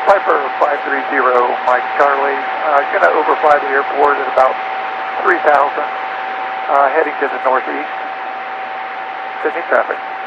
Piper 530, Mike Charlie. Going to overfly the airport at about 3,000, heading to the northeast. Sydney traffic.